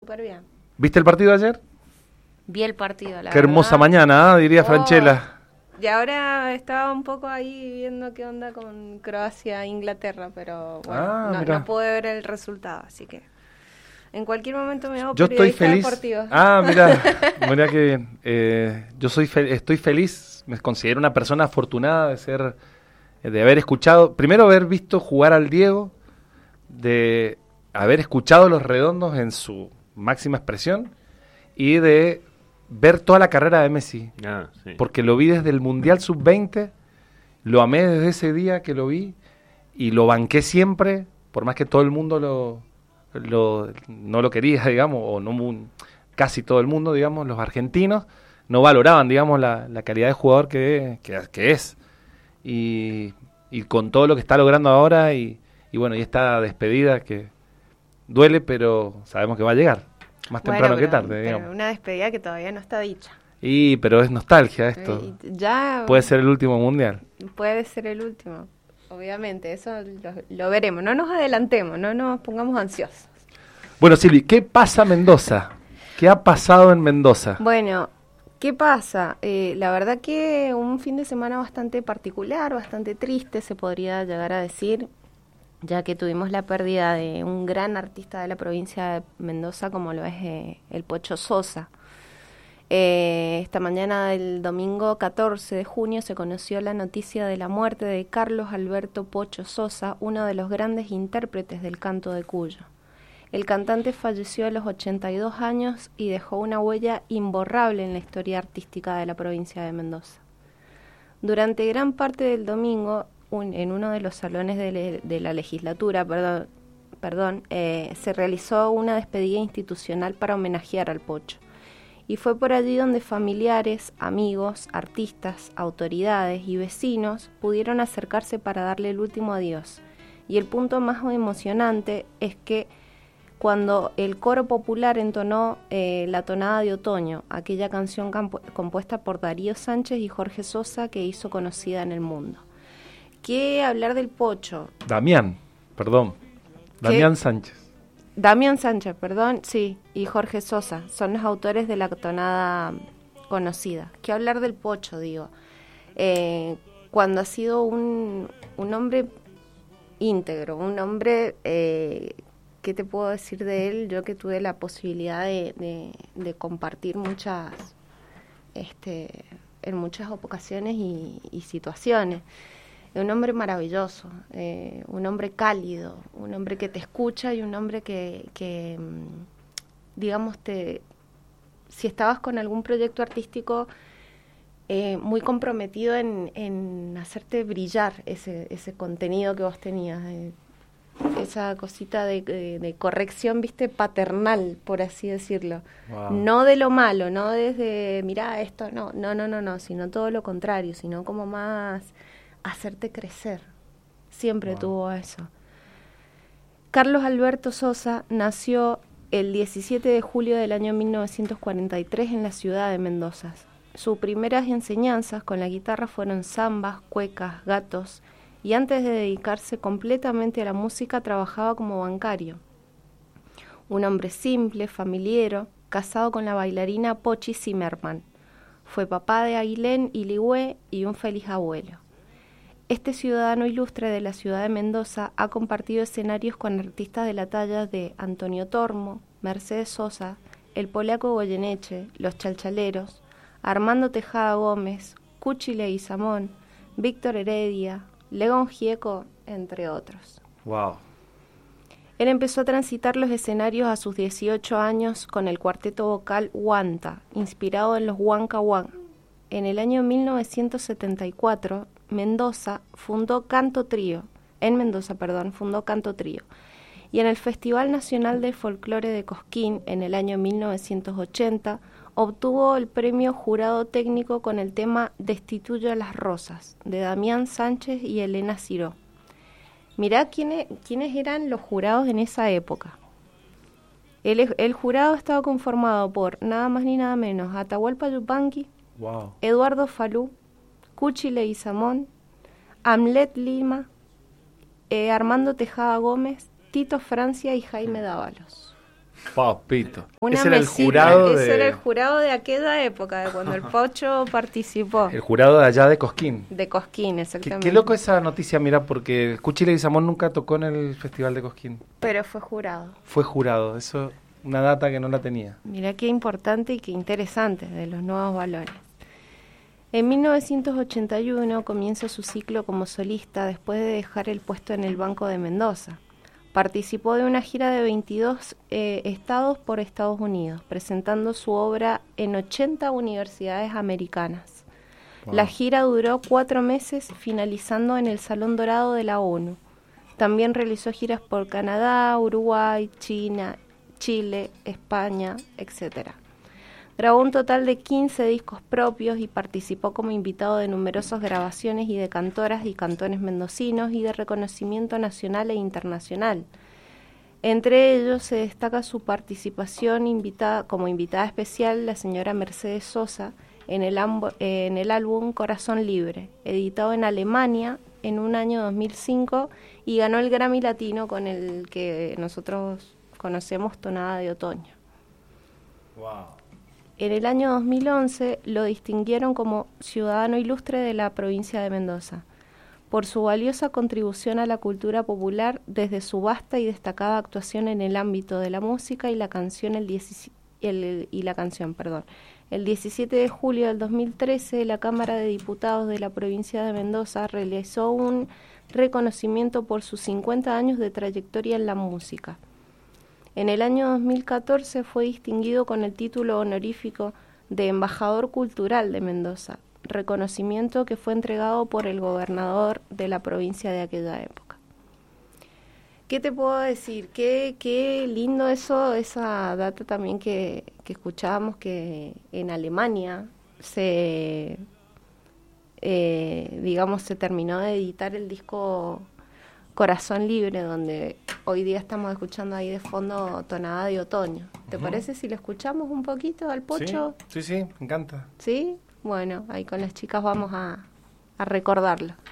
súper bien. ¿Viste el partido ayer? Vi el partido, la verdad. Qué hermosa mañana, diría Franchella. Y ahora estaba un poco ahí viendo qué onda con Croacia e Inglaterra, pero bueno, no pude ver el resultado, así que en cualquier momento me hago periodista deportivo. Mirá que bien. Estoy feliz, me considero una persona afortunada de haber escuchado, primero haber visto jugar al Diego, de haber escuchado Los Redondos en su máxima expresión y de ver toda la carrera de Messi, sí. Porque lo vi desde el Mundial Sub-20, lo amé desde ese día que lo vi y lo banqué siempre, por más que todo el mundo no lo quería, digamos, o no casi todo el mundo, digamos, los argentinos no valoraban, digamos, la calidad de jugador que es. Y con todo lo que está logrando ahora y bueno, y esta despedida que duele, pero sabemos que va a llegar. Más temprano que tarde, digamos. Pero una despedida que todavía no está dicha. Pero es nostalgia esto. Ya puede ser el último mundial. Puede ser el último, obviamente. Eso lo veremos. No nos adelantemos, no nos pongamos ansiosos. Bueno, Silvi, ¿qué pasa en Mendoza? ¿Qué ha pasado en Mendoza? Bueno, ¿qué pasa? La verdad que un fin de semana bastante particular, bastante triste, se podría llegar a decir, ya que tuvimos la pérdida de un gran artista de la provincia de Mendoza, como lo es el Pocho Sosa. Esta mañana del domingo 14 de junio se conoció la noticia de la muerte de Carlos Alberto Pocho Sosa, uno de los grandes intérpretes del canto de Cuyo. El cantante falleció a los 82 años y dejó una huella imborrable en la historia artística de la provincia de Mendoza. Durante gran parte del domingo, en uno de los salones de la legislatura, se realizó una despedida institucional para homenajear al Pocho. Y fue por allí donde familiares, amigos, artistas, autoridades y vecinos pudieron acercarse para darle el último adiós. Y el punto más emocionante es que cuando el coro popular entonó la tonada de otoño, aquella canción compuesta por Darío Sánchez y Jorge Sosa que hizo conocida en el mundo. ¿Qué hablar del Pocho? Damián Sánchez, sí, y Jorge Sosa, son los autores de la tonada conocida. ¿Qué hablar del Pocho, digo? Cuando ha sido un hombre íntegro, un hombre, ¿qué te puedo decir de él? Yo que tuve la posibilidad de compartir en muchas ocasiones y situaciones. Un hombre maravilloso, un hombre cálido, un hombre que te escucha y un hombre que digamos, si estabas con algún proyecto artístico, muy comprometido en hacerte brillar ese contenido que vos tenías, esa cosita de corrección, viste, paternal, por así decirlo. Wow. No de lo malo, no desde, mirá esto, no, sino todo lo contrario, sino como más hacerte crecer. Siempre tuvo eso. Carlos Alberto Sosa nació el 17 de julio del año 1943 en la ciudad de Mendoza. Sus primeras enseñanzas con la guitarra fueron zambas, cuecas, gatos, y antes de dedicarse completamente a la música trabajaba como bancario. Un hombre simple, familiero, casado con la bailarina Pochi Zimmerman. Fue papá de Aguilén y Ligüe y un feliz abuelo. Este ciudadano ilustre de la ciudad de Mendoza ha compartido escenarios con artistas de la talla de Antonio Tormo, Mercedes Sosa, el polaco Goyeneche, los Chalchaleros, Armando Tejada Gómez, Cuchi Leguizamón, Víctor Heredia, León Gieco, entre otros. Wow. Él empezó a transitar los escenarios a sus 18 años con el cuarteto vocal Huanta, inspirado en los Huanca Huanca. En el año 1974, fundó Canto Trío. Y en el Festival Nacional de Folclore de Cosquín, en el año 1980, obtuvo el premio Jurado Técnico con el tema Destituyo a las Rosas, de Damián Sánchez y Elena Ciró. Mirá quiénes eran los jurados en esa época. El jurado estaba conformado por nada más ni nada menos Atahualpa Yupanqui, wow, Eduardo Falú, Cuchi Leguizamón, Hamlet Lima, Armando Tejada Gómez, Tito Francia y Jaime Dávalos. Papito. Una Ese era el mesita, jurado ese de... era el jurado de aquella época, de cuando el Pocho participó. El jurado de allá de Cosquín. De Cosquín, Qué, exactamente. qué loco esa noticia, mira, porque Cuchi Leguizamón nunca tocó en el Festival de Cosquín. Pero fue jurado. Fue jurado, eso, una data que no la tenía. Mira qué importante y qué interesante de los nuevos valores. En 1981 comienza su ciclo como solista después de dejar el puesto en el Banco de Mendoza. Participó de una gira de 22 estados por Estados Unidos, presentando su obra en 80 universidades americanas. Wow. La gira duró 4 meses, finalizando en el Salón Dorado de la ONU. También realizó giras por Canadá, Uruguay, China, Chile, España, etc. Grabó un total de 15 discos propios y participó como invitado de numerosas grabaciones y de cantoras y cantores mendocinos y de reconocimiento nacional e internacional. Entre ellos se destaca su participación como invitada especial la señora Mercedes Sosa en el álbum Corazón Libre, editado en Alemania en un año 2005 y ganó el Grammy Latino con el que nosotros conocemos Tonada de Otoño. Wow. En el año 2011 lo distinguieron como Ciudadano Ilustre de la provincia de Mendoza, por su valiosa contribución a la cultura popular desde su vasta y destacada actuación en el ámbito de la música y la canción el 17 de julio del 2013, la Cámara de Diputados de la provincia de Mendoza realizó un reconocimiento por sus 50 años de trayectoria en la música. En el año 2014 fue distinguido con el título honorífico de Embajador Cultural de Mendoza, reconocimiento que fue entregado por el gobernador de la provincia de aquella época. ¿Qué te puedo decir? Qué lindo eso, esa data también que escuchábamos, que en Alemania se terminó de editar el disco Corazón Libre, donde hoy día estamos escuchando ahí de fondo Tonada de Otoño. ¿Te parece si lo escuchamos un poquito al Pocho? Sí, me encanta. ¿Sí? Bueno, ahí con las chicas vamos a recordarlo.